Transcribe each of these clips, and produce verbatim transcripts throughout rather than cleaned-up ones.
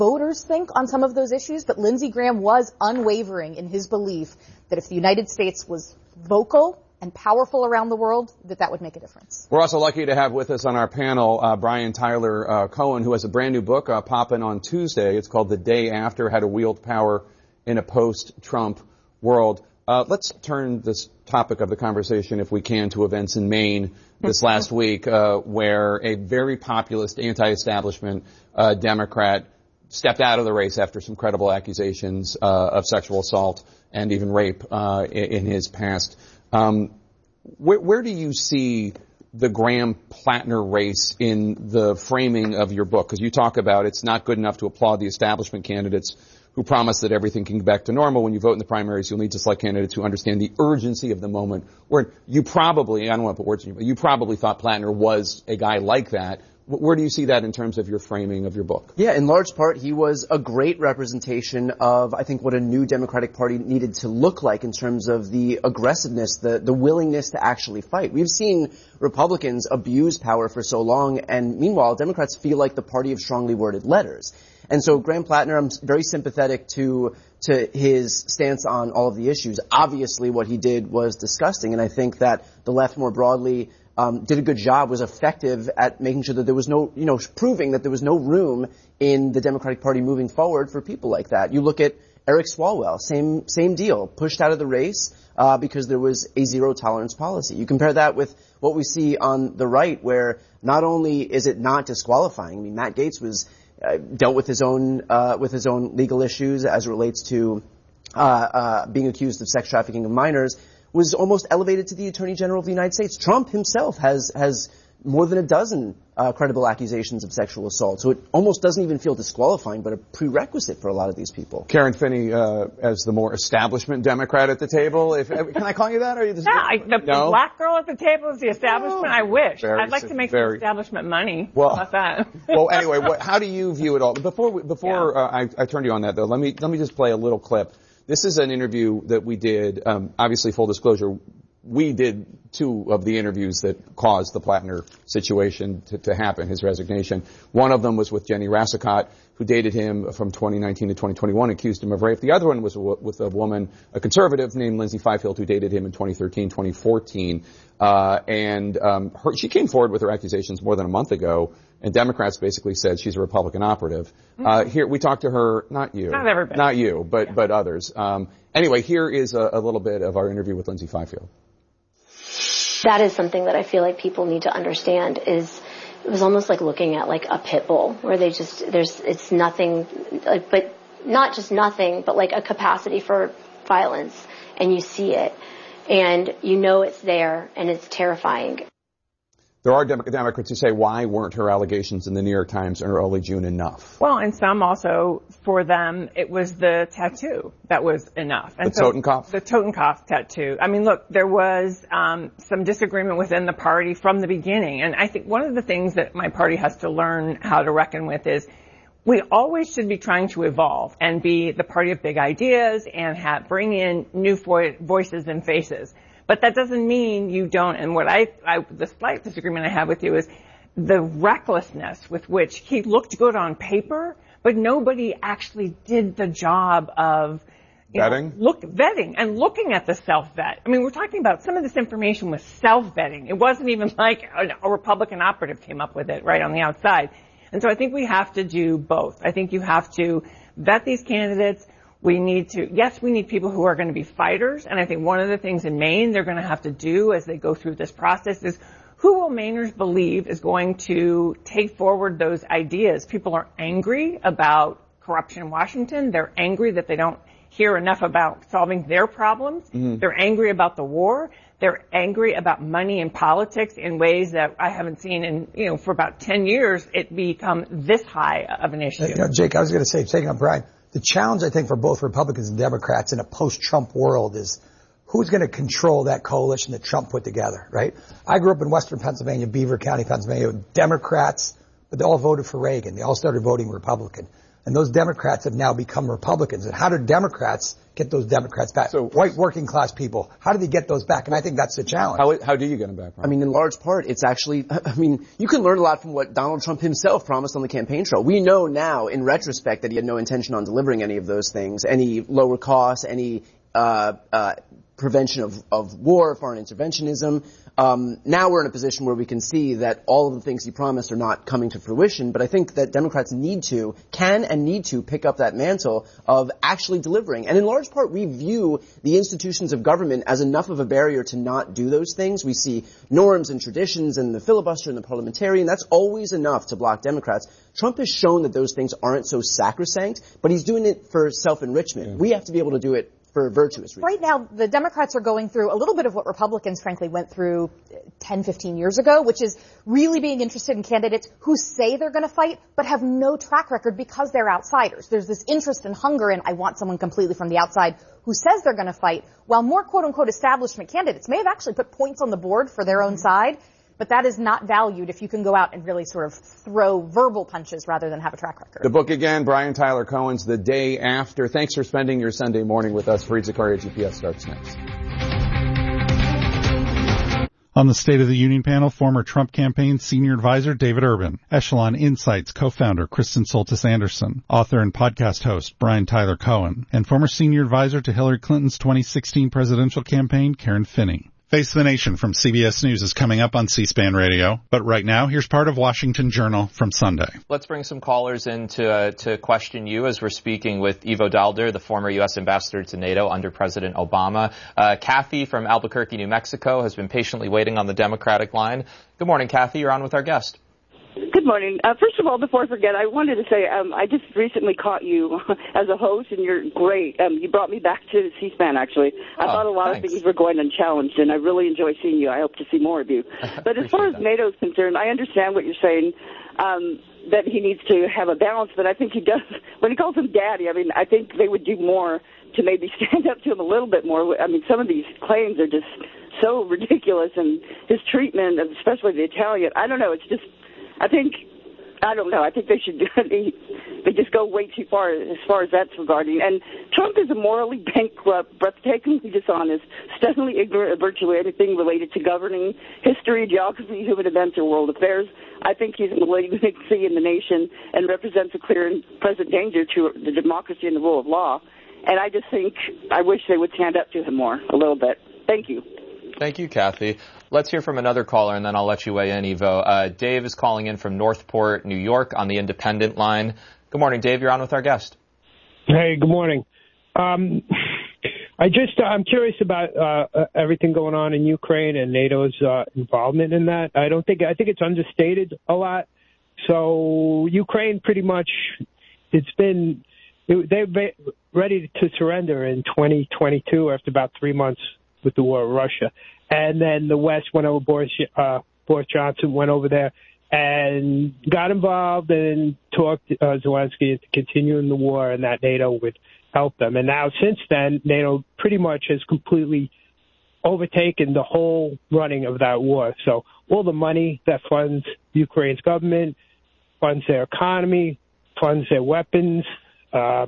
voters think on some of those issues, but Lindsey Graham was unwavering in his belief that if the United States was vocal and powerful around the world, that that would make a difference. We're also lucky to have with us on our panel uh, Brian Tyler uh, Cohen, who has a brand new book uh, popping on Tuesday. It's called The Day After: How to Wield Power in a Post-Trump World. Uh, let's turn this topic of the conversation, if we can, to events in Maine this last week, uh, where a very populist, anti-establishment uh, Democrat stepped out of the race after some credible accusations uh, of sexual assault and even rape uh, in, in his past. Um, where, where do you see the Graham-Plattner race in the framing of your book? Because you talk about it's not good enough to applaud the establishment candidates who promise that everything can get back to normal. When you vote in the primaries, you'll need to select candidates who understand the urgency of the moment. Where you probably, I don't want to put words in you, but you probably thought Plattner was a guy like that. Where do you see that in terms of your framing of your book? Yeah, in large part, he was a great representation of, I think, what a new Democratic Party needed to look like in terms of the aggressiveness, the, the willingness to actually fight. We've seen Republicans abuse power for so long, and meanwhile, Democrats feel like the party of strongly worded letters. And so Graham Plattner, I'm very sympathetic to to his stance on all of the issues. Obviously, what he did was disgusting, and I think that the left more broadly Um, did a good job, was effective at making sure that there was no, you know, proving that there was no room in the Democratic Party moving forward for people like that. You look at Eric Swalwell, same same deal, pushed out of the race uh, because there was a zero tolerance policy. You compare that with what we see on the right, where not only is it not disqualifying, I mean, Matt Gaetz was uh, dealt with his own uh, with his own legal issues as it relates to uh, uh, being accused of sex trafficking of minors, was almost elevated to the Attorney General of the United States. Trump himself has has more than a dozen uh, credible accusations of sexual assault. So it almost doesn't even feel disqualifying, but a prerequisite for a lot of these people. Karen Finney, uh, as the more establishment Democrat at the table, if can I call you that? Or are you just yeah, I, the, no? the black girl at the table is the establishment. Oh, I wish. very, I'd like to make very, some establishment money. Well, How about that? Well, anyway, what, how do you view it all? Before we, before yeah. uh, I, I turn to you on that, though, let me let me just play a little clip. This is an interview that we did. Um, obviously, full disclosure. We did two of the interviews that caused the Plattner situation to, to happen, his resignation. One of them was with Jenny Rassicot, who dated him from twenty nineteen to twenty twenty-one, accused him of rape. The other one was w- with a woman, a conservative named Lindsay Fifield, who dated him in twenty thirteen, twenty fourteen. Uh, and um, her, she came forward with her accusations more than a month ago, and Democrats basically said she's a Republican operative. Mm-hmm. Uh, here, we talked to her, not you. Not everybody. Not you, but, yeah. but others. Um, anyway, here is a, a little bit of our interview with Lindsay Fifield. That is something that I feel like people need to understand is it was almost like looking at like a pit bull where they just, there's, it's nothing, like, but not just nothing, but like a capacity for violence, and you see it and you know it's there and it's terrifying. There are Dem- Democrats who say, why weren't her allegations in the New York Times in early June enough? Well, and some also, for them, it was the tattoo that was enough. And the so, Totenkopf? The Totenkopf tattoo. I mean, look, there was um, some disagreement within the party from the beginning. And I think one of the things that my party has to learn how to reckon with is we always should be trying to evolve and be the party of big ideas and have, bring in new vo- voices and faces. But that doesn't mean you don't, and what I, I, the slight disagreement I have with you is the recklessness with which he looked good on paper, but nobody actually did the job of you vetting? Know, look, vetting and looking at the self-vet. I mean, we're talking about some of this information was self-vetting. It wasn't even like a, a Republican operative came up with it right on the outside. And so I think we have to do both. I think you have to vet these candidates. We need to, yes, we need people who are going to be fighters. And I think one of the things in Maine they're going to have to do as they go through this process is who will Mainers believe is going to take forward those ideas? People are angry about corruption in Washington. They're angry that they don't hear enough about solving their problems. Mm-hmm. They're angry about the war. They're angry about money and politics in ways that I haven't seen in, you know, for about ten years it become this high of an issue. You know, Jake, I was going to say, taking on Brian, the challenge, I think, for both Republicans and Democrats in a post-Trump world is who's going to control that coalition that Trump put together, right? I grew up in western Pennsylvania, Beaver County, Pennsylvania, Democrats, but they all voted for Reagan. They all started voting Republican. And those Democrats have now become Republicans. And how do Democrats get those Democrats back? So, white working class people, how do they get those back? And I think that's the challenge. How, how do you get them back, Brian? I mean, in large part, it's actually, I mean, you can learn a lot from what Donald Trump himself promised on the campaign trail. We know now, in retrospect, that he had no intention on delivering any of those things, any lower costs, any uh, uh, prevention of, of war, foreign interventionism. Um, now we're in a position where we can see that all of the things he promised are not coming to fruition, but I think that Democrats need to, can and need to pick up that mantle of actually delivering. And in large part, we view the institutions of government as enough of a barrier to not do those things. We see norms and traditions and the filibuster and the parliamentarian. That's always enough to block Democrats. Trump has shown that those things aren't so sacrosanct, but he's doing it for self-enrichment. Yeah. We have to be able to do it for virtuous reasons. Right now, the Democrats are going through a little bit of what Republicans, frankly, went through ten, fifteen years ago, which is really being interested in candidates who say they're going to fight, but have no track record because they're outsiders. There's this interest and hunger in, I want someone completely from the outside who says they're going to fight, while more quote-unquote establishment candidates may have actually put points on the board for their own side. But that is not valued if you can go out and really sort of throw verbal punches rather than have a track record. The book again, Brian Tyler Cohen's The Day After. Thanks for spending your Sunday morning with us. Fareed Zakaria, G P S starts next. On the State of the Union panel, former Trump campaign senior advisor David Urban, Echelon Insights co-founder Kristen Soltis Anderson, author and podcast host Brian Tyler Cohen, and former senior advisor to Hillary Clinton's twenty sixteen presidential campaign, Karen Finney. Face the Nation from C B S News is coming up on C-SPAN Radio. But right now, here's part of Washington Journal from Sunday. Let's bring some callers in to, uh, to question you as we're speaking with Ivo Daalder, the former U S ambassador to NATO under President Obama. Uh, Kathy from Albuquerque, New Mexico, has been patiently waiting on the Democratic line. Good morning, Kathy. You're on with our guest. Good morning. Uh, first of all, before I forget, I wanted to say um, I just recently caught you as a host, and you're great. Um, you brought me back to C-SPAN, actually. I oh, thought a lot thanks. of things were going unchallenged, and I really enjoy seeing you. I hope to see more of you. But as far as that. NATO is concerned, I understand what you're saying, um, that he needs to have a balance, but I think he does. When he calls him daddy, I mean, I think they would do more to maybe stand up to him a little bit more. I mean, some of these claims are just so ridiculous, and his treatment, especially the Italian, I don't know, it's just... I think, I don't know, I think they should, they, they just go way too far as far as that's regarding. And Trump is a morally bankrupt, breathtakingly dishonest, steadily ignorant of virtually anything related to governing history, geography, human events, or world affairs. I think he's a malignancy in the nation and represents a clear and present danger to the democracy and the rule of law. And I just think, I wish they would stand up to him more, a little bit. Thank you. Thank you, Kathy. Let's hear from another caller, and then I'll let you weigh in, Ivo. Uh, Dave is calling in from Northport, New York, on the Independent line. Good morning, Dave. You're on with our guest. Hey, good morning. Um, I just, uh, I'm curious about uh, everything going on in Ukraine and NATO's uh, involvement in that. I don't think, I think it's understated a lot. So Ukraine pretty much, it's been, it, they're ready to surrender in twenty twenty-two after about three months with the war with Russia. And then the West went over, Boris, uh, Boris Johnson went over there and got involved and talked uh, Zelensky into continuing the war and that NATO would help them. And now since then, NATO pretty much has completely overtaken the whole running of that war. So all the money that funds Ukraine's government, funds their economy, funds their weapons, uh,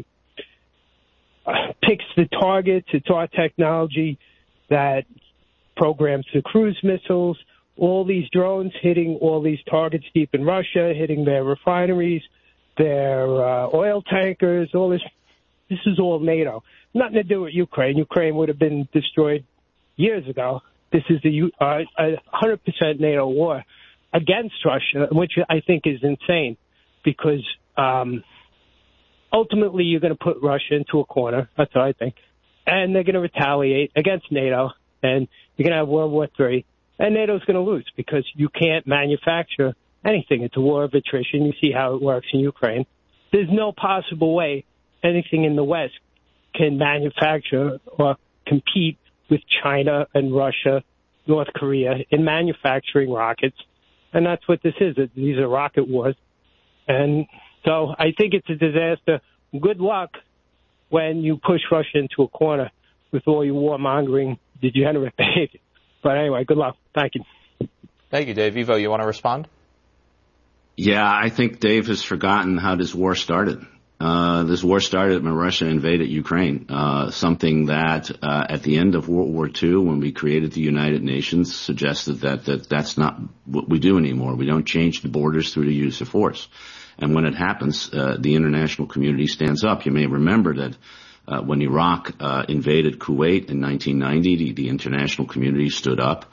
picks the targets. It's our technology that programs the cruise missiles, all these drones hitting all these targets deep in Russia, hitting their refineries, their uh, oil tankers, all this. This is all NATO. Nothing to do with Ukraine. Ukraine would have been destroyed years ago. This is a uh, one hundred percent NATO war against Russia, which I think is insane because um, ultimately you're going to put Russia into a corner. That's what I think. And they're going to retaliate against NATO, and you're going to have World War Three, and NATO's going to lose because you can't manufacture anything. It's a war of attrition. You see how it works in Ukraine. There's no possible way anything in the West can manufacture or compete with China and Russia, North Korea in manufacturing rockets, and that's what this is. These are rocket wars. And so I think it's a disaster. Good luck when you push Russia into a corner with all your warmongering, degenerate behavior. But anyway, good luck. Thank you. Thank you, Dave. Ivo, you want to respond? Yeah, I think Dave has forgotten how this war started. Uh, this war started when Russia invaded Ukraine, uh, something that uh, at the end of World War Two, when we created the United Nations, suggested that, that that's not what we do anymore. We don't change the borders through the use of force. And when it happens, uh, the international community stands up. You may remember that uh, when Iraq uh, invaded Kuwait in nineteen ninety, the, the international community stood up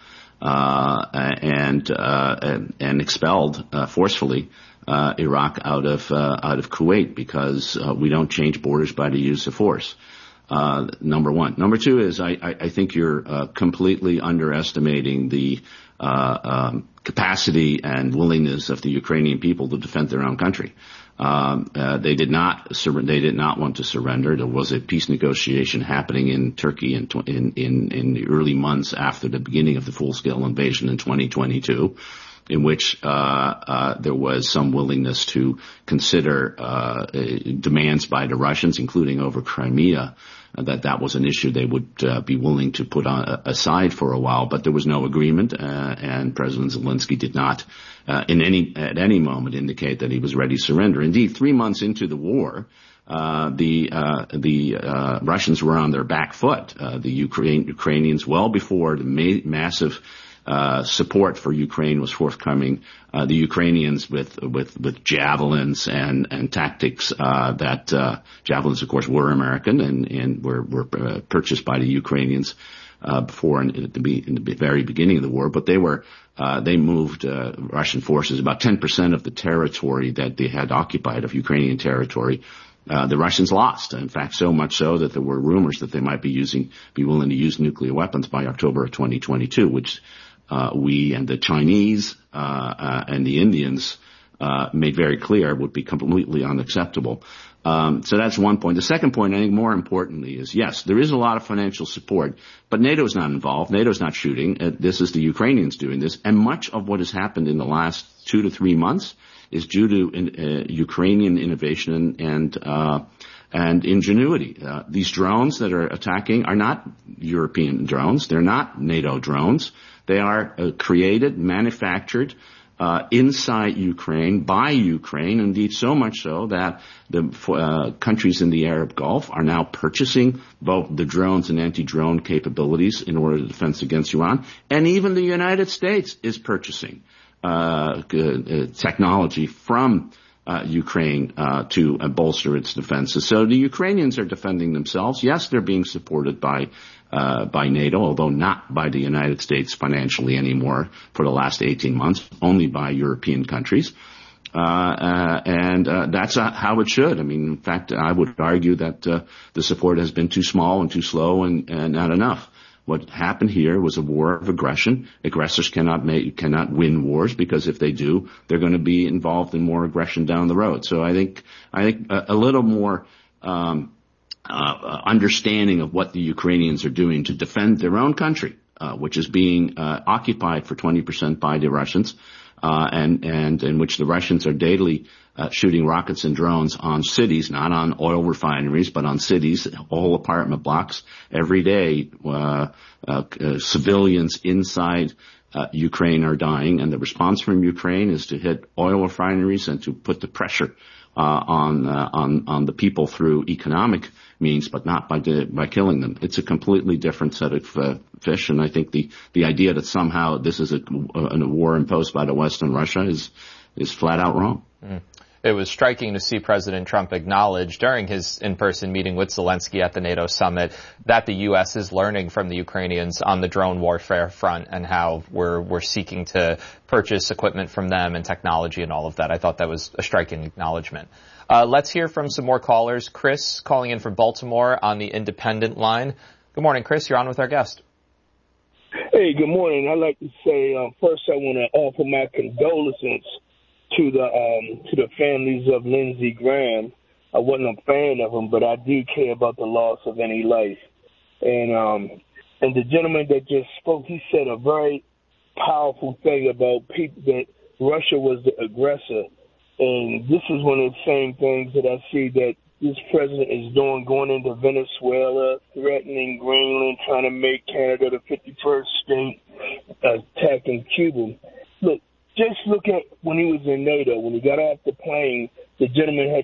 uh, and, uh, and, and expelled uh, forcefully Uh, Iraq out of uh, out of Kuwait because uh, we don't change borders by the use of force. Uh, number one. Number two is I, I, I think you're uh, completely underestimating the uh, um, capacity and willingness of the Ukrainian people to defend their own country. Um, uh, they did not sur- they did not want to surrender. There was a peace negotiation happening in Turkey in tw- in, in in the early months after the beginning of the full-scale invasion in twenty twenty-two. In which uh, uh, there was some willingness to consider uh, demands by the Russians, including over Crimea, uh, that that was an issue they would uh, be willing to put on, uh, aside for a while. But there was no agreement, uh, and President Zelensky did not, uh, in any at any moment, indicate that he was ready to surrender. Indeed, three months into the war, uh, the uh, the uh, Russians were on their back foot. Uh, the Ukraine, Ukrainians, well before the ma- massive Uh, support for Ukraine was forthcoming. Uh, the Ukrainians with with with javelins and and tactics uh, that uh, javelins, of course, were American and and were were uh, purchased by the Ukrainians uh, before in, at the, in the very beginning of the war. But they were uh, they moved uh, Russian forces about ten percent of the territory that they had occupied of Ukrainian territory. Uh, the Russians lost. In fact, so much so that there were rumors that they might be using be willing to use nuclear weapons by October of twenty twenty-two, which Uh, we and the Chinese uh, uh, and the Indians uh, made very clear would be completely unacceptable. Um, so that's one point. The second point, I think more importantly, is yes, there is a lot of financial support, but NATO is not involved. NATO is not shooting. Uh, this is the Ukrainians doing this. And much of what has happened in the last two to three months is due to in, uh, Ukrainian innovation and uh, and ingenuity. Uh, these drones that are attacking are not European drones. They're not NATO drones. They are uh, created, manufactured uh, inside Ukraine, by Ukraine, indeed so much so that the uh, countries in the Arab Gulf are now purchasing both the drones and anti-drone capabilities in order to defend against Iran. And even the United States is purchasing uh, uh, technology from uh, Ukraine uh, to uh, bolster its defenses. So the Ukrainians are defending themselves. Yes, they're being supported by Uh, by NATO, although not by the United States financially anymore for the last eighteen months, only by European countries. Uh, uh, and uh, that's uh, how it should. I mean, in fact, I would argue that uh, the support has been too small and too slow and, and not enough. What happened here was a war of aggression. Aggressors cannot make, cannot win wars because if they do, they're going to be involved in more aggression down the road. So I think, I think a, a little more, um, Uh, understanding of what the Ukrainians are doing to defend their own country, uh, which is being uh, occupied for twenty percent by the Russians, uh, and and in which the Russians are daily uh, shooting rockets and drones on cities, not on oil refineries, but on cities, whole apartment blocks every day. Uh, uh, uh, civilians inside uh, Ukraine are dying, and the response from Ukraine is to hit oil refineries and to put the pressure Uh, on uh, on on the people through economic means, but not by de- by killing them. It's a completely different set of uh, fish, and I think the the idea that somehow this is a, a, a war imposed by the West on Russia is is flat out wrong. Mm. It was striking to see President Trump acknowledge during his in-person meeting with Zelensky at the NATO summit that the U S is learning from the Ukrainians on the drone warfare front and how we're we're seeking to purchase equipment from them and technology and all of that. I thought that was a striking acknowledgement. Uh, let's hear from some more callers. Chris calling in from Baltimore on the independent line. Good morning, Chris. You're on with our guest. Hey, good morning. I'd like to say uh, first I want to offer my condolences to the um, to the families of Lindsey Graham. I wasn't a fan of him, but I do care about the loss of any life. And um, and the gentleman that just spoke, he said a very powerful thing about people that Russia was the aggressor. And this is one of the same things that I see that this president is doing, going into Venezuela, threatening Greenland, trying to make Canada the fifty-first state, attacking Cuba. Look, just look at when he was in NATO, when he got off the plane, the gentleman had to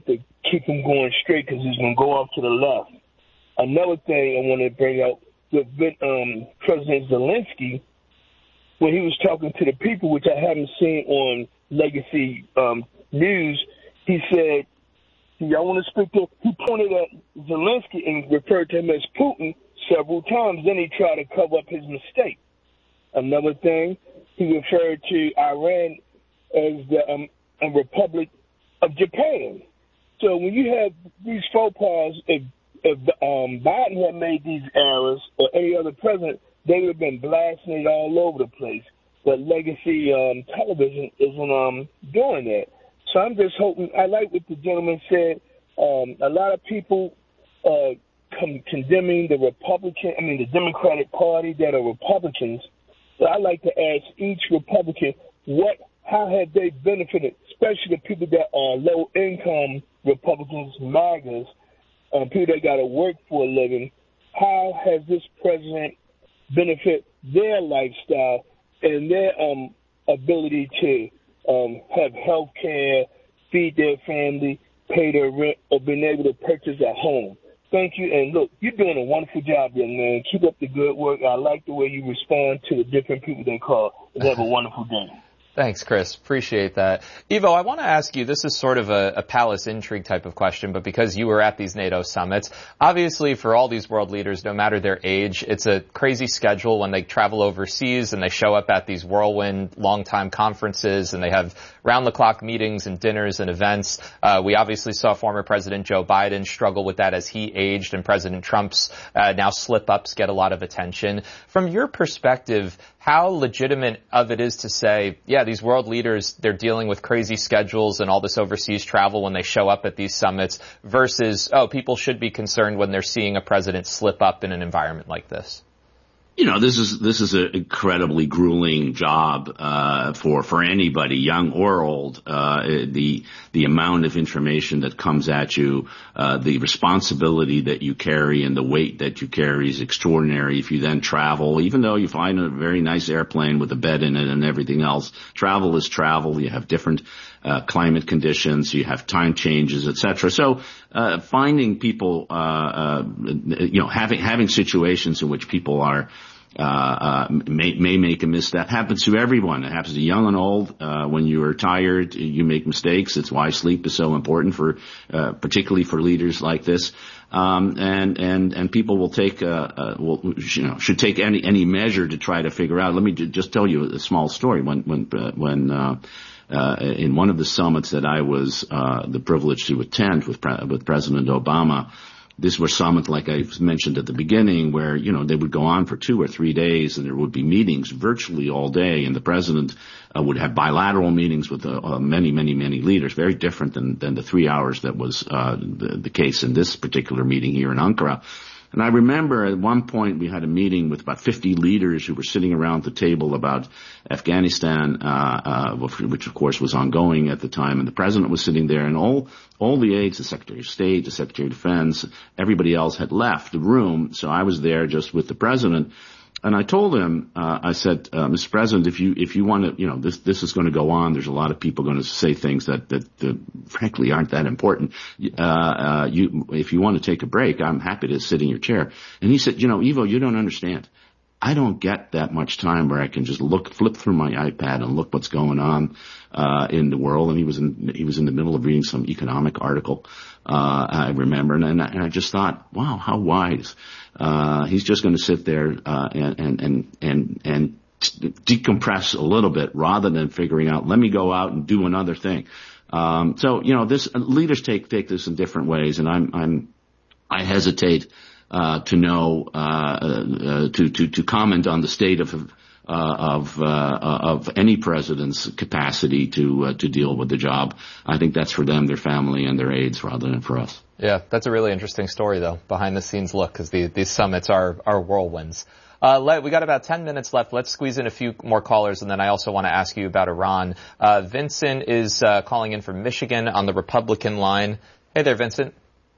keep him going straight because he's going to go off to the left. Another thing I want to bring out with um, President Zelensky, when he was talking to the people, which I haven't seen on Legacy um, News, he said, y'all want to speak to, he pointed at Zelensky and referred to him as Putin several times. Then he tried to cover up his mistake. Another thing, he referred to Iran as the um, a Republic of Japan. So when you have these faux pas, if, if um, Biden had made these errors or any other president, they would have been blasting it all over the place. But Legacy um, Television isn't um, doing that. So I'm just hoping, I like what the gentleman said. Um, a lot of people uh, come condemning the Republican, I mean the Democratic Party that are Republicans. So I like to ask each Republican, what, how have they benefited, especially the people that are low-income Republicans, MAGAs, um, people that got to work for a living. How has this president benefit their lifestyle and their um, ability to um, have health care, feed their family, pay their rent, or being able to purchase a home? Thank you. And look, you're doing a wonderful job, young man. Keep up the good work. I like the way you respond to the different people they call. And have a wonderful day. Thanks, Chris. Appreciate that. Ivo, I want to ask you, this is sort of a, a palace intrigue type of question, but because you were at these NATO summits, obviously for all these world leaders, no matter their age, it's a crazy schedule when they travel overseas and they show up at these whirlwind long-time conferences and they have round-the-clock meetings and dinners and events. Uh, we obviously saw former President Joe Biden struggle with that as he aged, and President Trump's uh, now slip-ups get a lot of attention. From your perspective, how legitimate of it is to say, yeah, these world leaders, they're dealing with crazy schedules and all this overseas travel when they show up at these summits versus, oh, people should be concerned when they're seeing a president slip up in an environment like this? You know, this is this is an incredibly grueling job uh, for for anybody, young or old. Uh, the the amount of information that comes at you, uh, the responsibility that you carry, and the weight that you carry is extraordinary. If you then travel, even though you fly in a very nice airplane with a bed in it and everything else, travel is travel. You have different uh, climate conditions, you have time changes, et cetera. So uh, finding people, uh, uh, you know, having having situations in which people are. Uh, uh, may, may make a misstep. Happens to everyone. It happens to young and old. Uh, when you are tired, you make mistakes. It's why sleep is so important for, uh, particularly for leaders like this. Um, and, and, and people will take, uh, uh, will, you know, should take any, any measure to try to figure out. Let me j- just tell you a small story. When, when, uh, when, uh, uh, in one of the summits that I was, uh, the privilege to attend with, pre- with President Obama, this was summit, like I mentioned at the beginning, where, you know, they would go on for two or three days and there would be meetings virtually all day, and the president uh, would have bilateral meetings with uh, uh, many, many, many leaders, very different than, than the three hours that was uh, the, the case in this particular meeting here in Ankara. And I remember at one point we had a meeting with about fifty leaders who were sitting around the table about Afghanistan, uh, uh, which of course was ongoing at the time. And the president was sitting there, and all, all the aides, the Secretary of State, the Secretary of Defense, everybody else had left the room. So I was there just with the president. And I told him, uh, I said, uh, Mister President, if you, if you want to, you know, this, this is going to go on. There's a lot of people going to say things that, that, that frankly aren't that important. Uh, uh, you, if you want to take a break, I'm happy to sit in your chair. And he said, you know, Ivo, you don't understand. I don't get that much time where I can just look, flip through my iPad and look what's going on, uh, in the world. And he was in, he was in the middle of reading some economic article, uh, I remember. And I, and I just thought, wow, how wise. Uh, he's just going to sit there, uh, and, and, and, and, and decompress a little bit rather than figuring out, let me go out and do another thing. Um, so, you know, this, leaders take, take this in different ways, and I'm, I'm, I hesitate, uh, to know, uh, uh, to, to, to comment on the state of, uh, of, uh, of any president's capacity to, uh, to deal with the job. I think that's for them, their family, and their aides rather than for us. Yeah, that's a really interesting story, though, behind the scenes look, because the, these summits are, are whirlwinds. Uh, let, we got about ten minutes left. Let's squeeze in a few more callers, and then I also want to ask you about Iran. Uh, Vincent is uh, calling in from Michigan on the Republican line. Hey there, Vincent.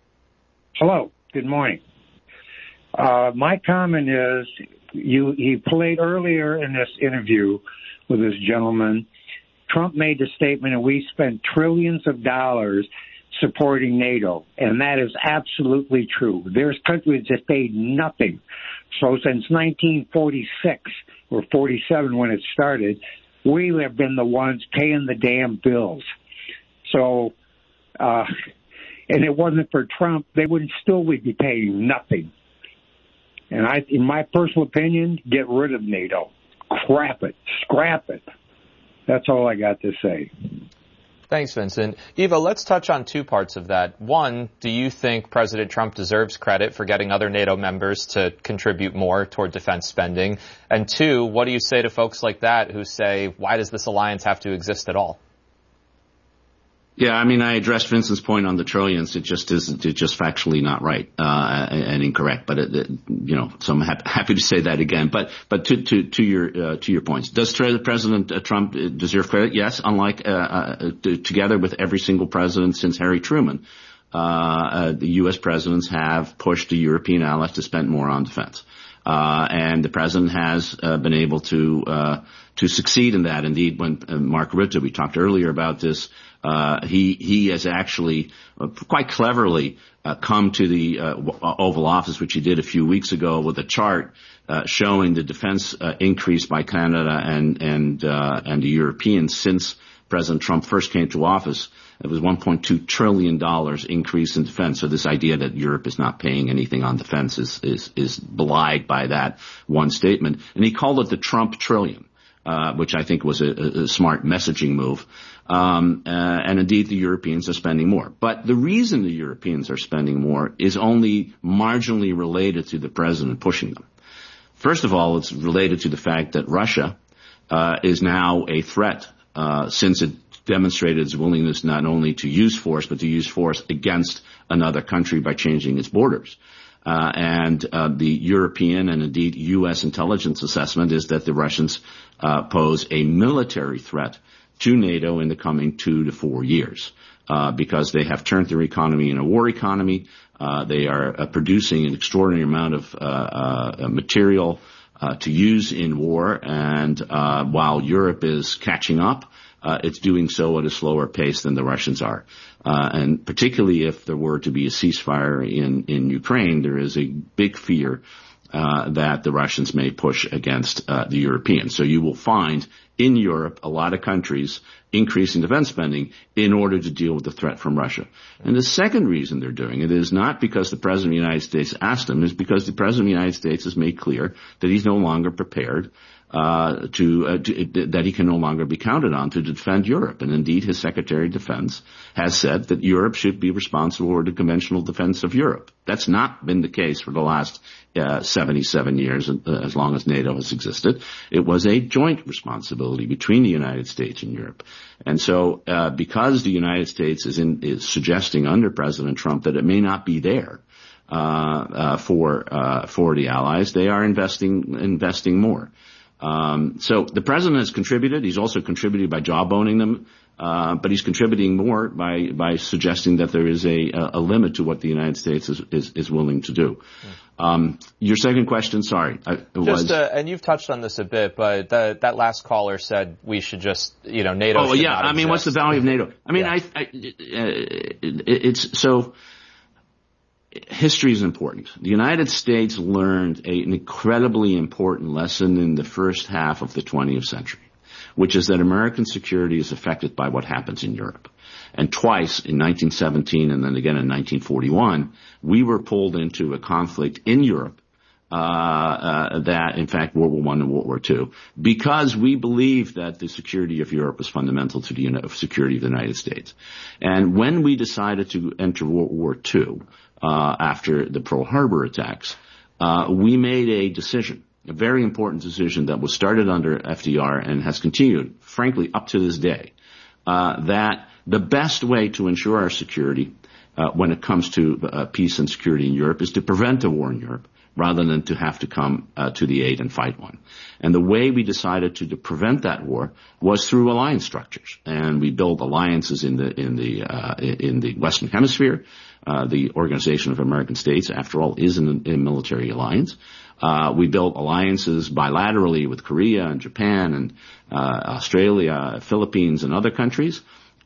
Hello. Good morning. Uh, my comment is, you, he played earlier in this interview with this gentleman. Trump made the statement, and we spent trillions of dollars supporting NATO, and that is absolutely true. There's countries that paid nothing. So since nineteen forty-six, or forty-seven when it started, we have been the ones paying the damn bills. So, uh, and it wasn't for Trump, they would still would be paying nothing. And I, in my personal opinion, get rid of NATO. Crap it. Scrap it. That's all I got to say. Thanks, Vincent. Eva, let's touch on two parts of that. One, do you think President Trump deserves credit for getting other NATO members to contribute more toward defense spending? And two, what do you say to folks like that who say, why does this alliance have to exist at all? Yeah, I mean, I addressed Vincent's point on the trillions. It just isn't, it's just factually not right, uh, and incorrect. But, it, it, you know, so I'm ha- happy to say that again. But, but to, to, to your, uh, to your points. Does President Trump deserve credit? Yes, unlike, uh, uh, together with every single president since Harry Truman, uh, uh, the U S presidents have pushed the European allies to spend more on defense. Uh, and the president has, uh, been able to, uh, to succeed in that. Indeed, when uh, Mark Rutte, we talked earlier about this, Uh, he, he has actually uh, quite cleverly uh, come to the uh, Oval Office, which he did a few weeks ago, with a chart uh, showing the defense uh, increase by Canada and and uh, and the Europeans since President Trump first came to office. It was one point two trillion dollars increase in defense. So this idea that Europe is not paying anything on defense is is, is belied by that one statement. And he called it the Trump trillion, uh, which I think was a, a smart messaging move. Um, uh, and indeed, the Europeans are spending more. But the reason the Europeans are spending more is only marginally related to the president pushing them. First of all, it's related to the fact that Russia uh, is now a threat uh, since it demonstrated its willingness not only to use force, but to use force against another country by changing its borders. Uh, and uh, the European and indeed U S intelligence assessment is that the Russians uh, pose a military threat to NATO in the coming two to four years, uh, because they have turned their economy into a war economy. Uh, they are uh, producing an extraordinary amount of uh, uh, material uh, to use in war, and uh, while Europe is catching up, uh, it's doing so at a slower pace than the Russians are. Uh, and particularly if there were to be a ceasefire in, in Ukraine, there is a big fear uh, that the Russians may push against uh, the Europeans. So you will find in Europe a lot of countries increasing defense spending in order to deal with the threat from Russia. And the second reason they're doing it is not because the President of the United States asked them, it's because the President of the United States has made clear that he's no longer prepared uh to, uh, to that he can no longer be counted on to defend Europe. And indeed, his Secretary of Defense has said that Europe should be responsible for the conventional defense of Europe. That's not been the case for the last uh, seventy-seven years, uh, as long as NATO has existed. It was a joint responsibility between the United States and Europe. And so, uh because the United States is, in, is suggesting under President Trump that it may not be there uh, uh for uh for the allies, they are investing investing more. Um, so the president has contributed. He's also contributed by jawboning them, uh, but he's contributing more by, by suggesting that there is a, a limit to what the United States is, is, is willing to do. Um, your second question, sorry, I, it just, was. Uh, and you've touched on this a bit, but the, that last caller said we should just, you know, NATO. Oh, should yeah. not I mean, exist. what's the value of NATO? I mean, yeah. I, I it, it's so. History is important. The United States learned a, an incredibly important lesson in the first half of the twentieth century, which is that American security is affected by what happens in Europe. And twice, in nineteen seventeen and then again in nineteen forty-one, we were pulled into a conflict in Europe, uh, uh, that, in fact, World War One and World War Two, because we believed that the security of Europe was fundamental to the uni- security of the United States. And when we decided to enter World War Two, Uh, after the Pearl Harbor attacks, uh, we made a decision, a very important decision that was started under F D R and has continued, frankly, up to this day, uh, that the best way to ensure our security, uh, when it comes to uh, peace and security in Europe is to prevent a war in Europe rather than to have to come uh, to the aid and fight one. And the way we decided to, to prevent that war was through alliance structures. And we built alliances in the, in the, uh, in the Western Hemisphere. Uh, the Organization of American States, after all, is an, a military alliance. Uh, we built alliances bilaterally with Korea and Japan and uh, Australia, Philippines, and other countries.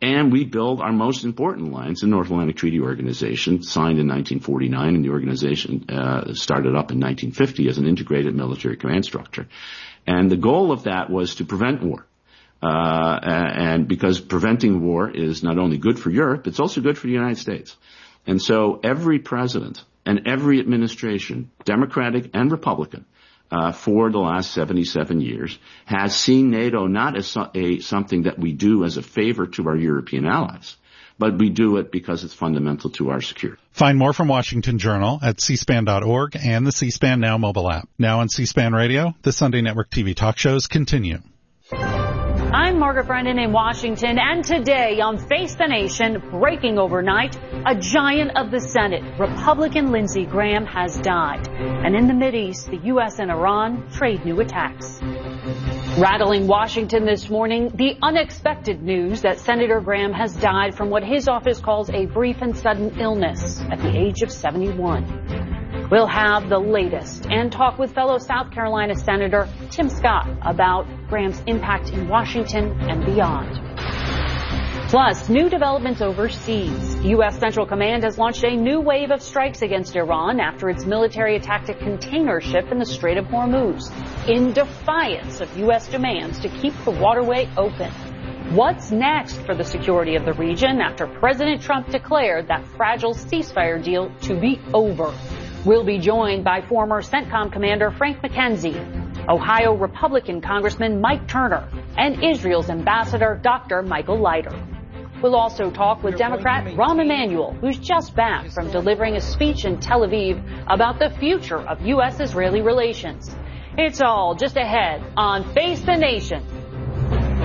And we build our most important alliance, the North Atlantic Treaty Organization, signed in nineteen forty-nine, and the organization uh, started up in nineteen fifty as an integrated military command structure. And the goal of that was to prevent war. Uh, and because preventing war is not only good for Europe, it's also good for the United States. And so every president and every administration, Democratic and Republican, Uh, for the last seventy-seven years, has seen NATO not as so, a, something that we do as a favor to our European allies, but we do it because it's fundamental to our security. Find more from Washington Journal at c span dot org and the C-SPAN Now mobile app. Now on C-SPAN Radio, the Sunday Network T V talk shows continue. I'm Margaret Brennan in Washington, and today on Face the Nation, breaking overnight, a giant of the Senate, Republican Lindsey Graham, has died. And in the Mideast, the U S and Iran trade new attacks. Rattling Washington this morning, the unexpected news that Senator Graham has died from what his office calls a brief and sudden illness at the age of seventy-one. We'll have the latest and talk with fellow South Carolina Senator Tim Scott about Graham's impact in Washington and beyond. Plus, new developments overseas. U S Central Command has launched a new wave of strikes against Iran after its military attacked a container ship in the Strait of Hormuz, in defiance of U S demands to keep the waterway open. What's next for the security of the region after President Trump declared that fragile ceasefire deal to be over? We'll be joined by former CENTCOM Commander Frank McKenzie, Ohio Republican Congressman Mike Turner, and Israel's Ambassador Doctor Michael Leiter. We'll also talk with Democrat Rahm Emanuel, who's just back from delivering a speech in Tel Aviv about the future of U S Israeli relations. It's all just ahead on Face the Nation